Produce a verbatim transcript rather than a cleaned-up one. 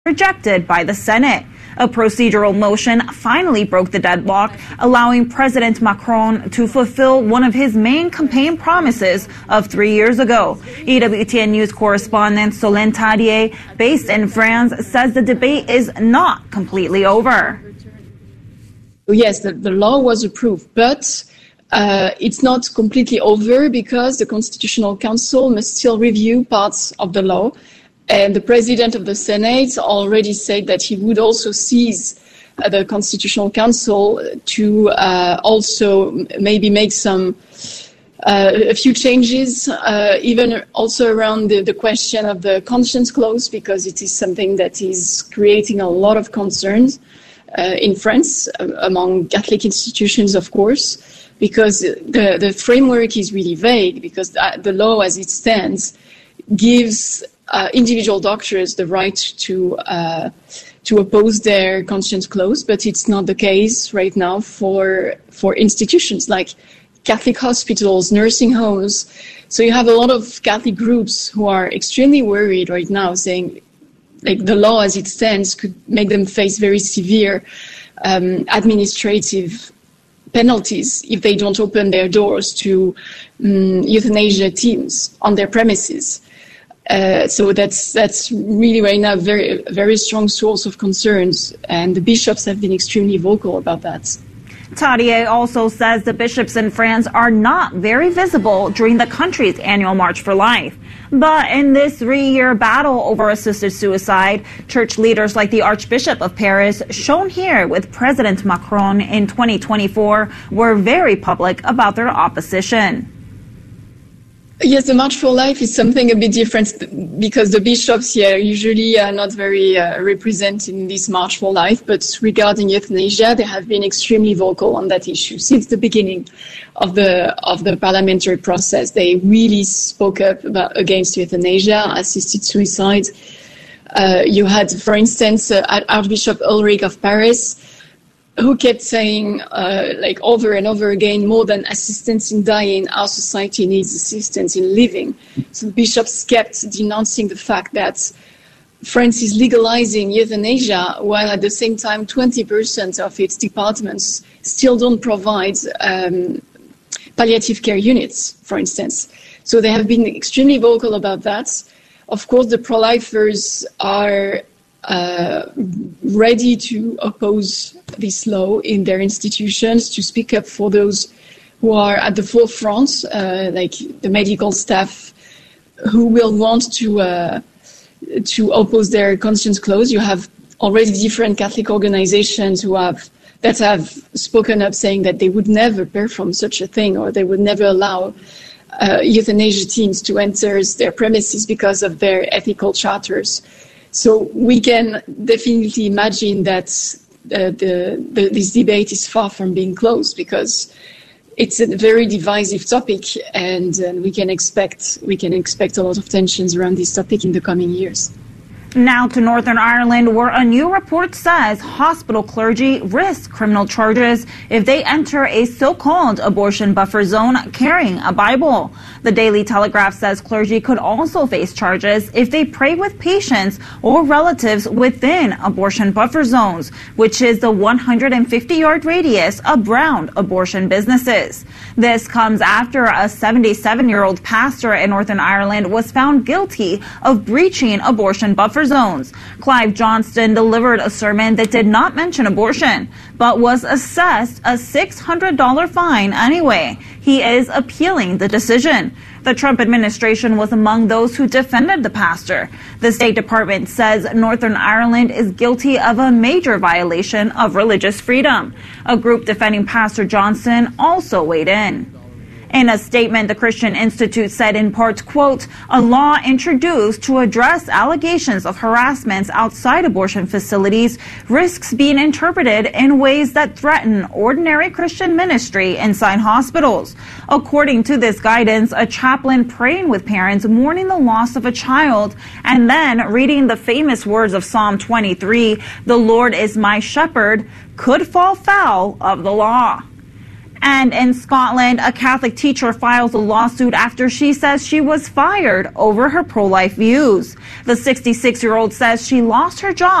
rejected by the Senate. A procedural motion finally broke the deadlock, allowing President Macron to fulfill one of his main campaign promises of three years ago. E W T N News correspondent Solène Tadier, based in France, says the debate is not completely over. Yes, the, the law was approved, but uh, it's not completely over because the Constitutional Council must still review parts of the law. And the president of the Senate already said that he would also seize uh, the Constitutional Council to uh, also maybe make some uh, a few changes, uh, even also around the, the question of the conscience clause, because it is something that is creating a lot of concerns uh, in France uh, among Catholic institutions, of course, because the, the framework is really vague, because the, the law as it stands gives Uh, individual doctors the right to uh, to oppose their conscience clause, but it's not the case right now for for institutions like Catholic hospitals, nursing homes. So you have a lot of Catholic groups who are extremely worried right now, saying like the law as it stands could make them face very severe um, administrative penalties if they don't open their doors to um, euthanasia teams on their premises. Uh, so that's that's really right now very very strong source of concerns, and the bishops have been extremely vocal about that. Tadier also says the bishops in France are not very visible during the country's annual March for Life. But in this three-year battle over assisted suicide, church leaders like the Archbishop of Paris, shown here with President Macron in twenty twenty-four, were very public about their opposition. Yes, the March for Life is something a bit different because the bishops here usually are not very uh, represented in this March for Life. But regarding euthanasia, they have been extremely vocal on that issue since the beginning of the of the parliamentary process. They really spoke up about, against euthanasia, assisted suicide. Uh, you had, for instance, uh, Archbishop Ulrich of Paris, who kept saying, uh, like over and over again, more than assistance in dying, our society needs assistance in living. So the bishops kept denouncing the fact that France is legalizing euthanasia, while at the same time, twenty percent of its departments still don't provide um, palliative care units, for instance. So they have been extremely vocal about that. Of course, the pro-lifers are Uh, ready to oppose this law in their institutions, to speak up for those who are at the forefront, uh, like the medical staff who will want to uh, to oppose their conscience clause. You have already different Catholic organizations who have that have spoken up saying that they would never perform such a thing, or they would never allow uh, euthanasia teams to enter their premises because of their ethical charters. So we can definitely imagine that uh, the, the, this debate is far from being closed, because it's a very divisive topic, and uh, we can expect we can expect a lot of tensions around this topic in the coming years. Now to Northern Ireland, where a new report says hospital clergy risk criminal charges if they enter a so-called abortion buffer zone carrying a Bible. The Daily Telegraph says clergy could also face charges if they pray with patients or relatives within abortion buffer zones, which is the one hundred fifty yard radius around abortion businesses. This comes after a seventy-seven-year-old pastor in Northern Ireland was found guilty of breaching abortion buffer zones. Clive Johnston delivered a sermon that did not mention abortion, but was assessed a six hundred dollars fine anyway. He is appealing the decision. The Trump administration was among those who defended the pastor. The State Department says Northern Ireland is guilty of a major violation of religious freedom. A group defending Pastor Johnston also weighed in. In a statement, the Christian Institute said in part, quote, a law introduced to address allegations of harassments outside abortion facilities risks being interpreted in ways that threaten ordinary Christian ministry inside hospitals. According to this guidance, a chaplain praying with parents mourning the loss of a child and then reading the famous words of Psalm twenty-three, the Lord is my shepherd, could fall foul of the law. And in Scotland, a Catholic teacher files a lawsuit after she says she was fired over her pro-life views. The sixty-six-year-old says she lost her job